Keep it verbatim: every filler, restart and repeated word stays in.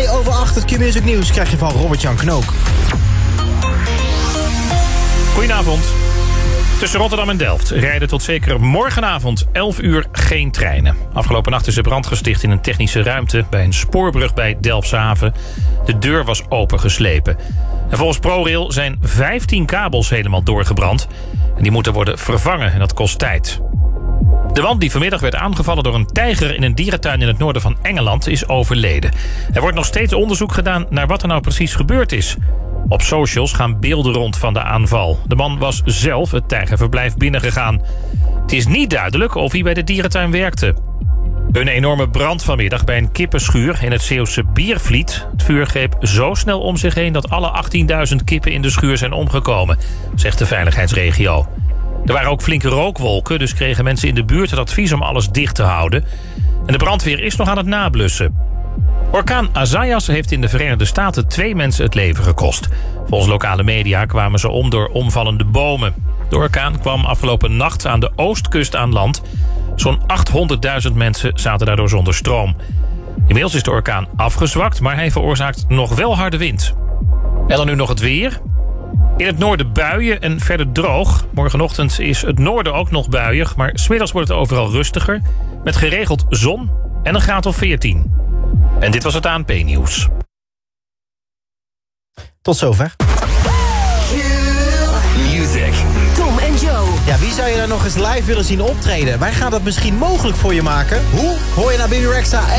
twee over acht, het Q-Music nieuws krijg je van Robert-Jan Knook. Goedenavond. Tussen Rotterdam en Delft rijden tot zeker morgenavond elf uur geen treinen. Afgelopen nacht is er brand gesticht in een technische ruimte bij een spoorbrug bij Delfshaven. De deur was opengeslepen. En volgens ProRail zijn vijftien kabels helemaal doorgebrand. En die moeten worden vervangen en dat kost tijd. De man die vanmiddag werd aangevallen door een tijger in een dierentuin in het noorden van Engeland is overleden. Er wordt nog steeds onderzoek gedaan naar wat er nou precies gebeurd is. Op socials gaan beelden rond van de aanval. De man was zelf het tijgerverblijf binnengegaan. Het is niet duidelijk of hij bij de dierentuin werkte. Een enorme brand vanmiddag bij een kippenschuur in het Zeeuwse Biervliet. Het vuur greep zo snel om zich heen dat alle achttienduizend kippen in de schuur zijn omgekomen, zegt de veiligheidsregio. Er waren ook flinke rookwolken, dus kregen mensen in de buurt het advies om alles dicht te houden. En de brandweer is nog aan het nablussen. Orkaan Isaias heeft in de Verenigde Staten twee mensen het leven gekost. Volgens lokale media kwamen ze om door omvallende bomen. De orkaan kwam afgelopen nacht aan de oostkust aan land. Zo'n achthonderdduizend mensen zaten daardoor zonder stroom. Inmiddels is de orkaan afgezwakt, maar hij veroorzaakt nog wel harde wind. En dan nu nog het weer. In het noorden buien en verder droog. Morgenochtend is het noorden ook nog buiig, maar 's middags wordt het overal rustiger. Met geregeld zon en een graad of veertien. En dit was het A N P-nieuws. Tot zover. Music. Tom en Joe. Ja, wie zou je daar nog eens live willen zien optreden? Wij gaan dat misschien mogelijk voor je maken. Hoe? Hoor je naar Baby Rexha